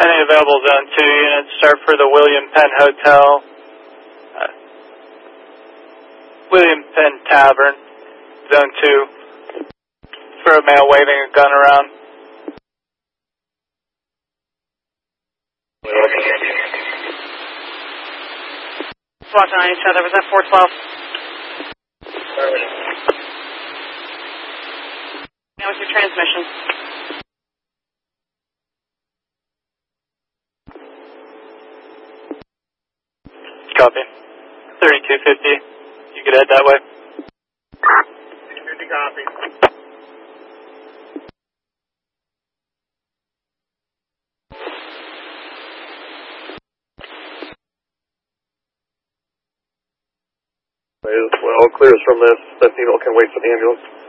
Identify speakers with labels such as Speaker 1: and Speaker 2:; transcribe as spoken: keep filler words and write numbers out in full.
Speaker 1: Any available Zone two units, start for the William Penn Hotel, uh, William Penn Tavern, Zone two, for a male waving a gun around.
Speaker 2: Watching on each other, was that four twelve? Now what's your transmission?
Speaker 1: Copy. thirty-two fifty. You could head that way.
Speaker 3: fifty copy.
Speaker 4: Well, clears from this. That female can wait for the ambulance.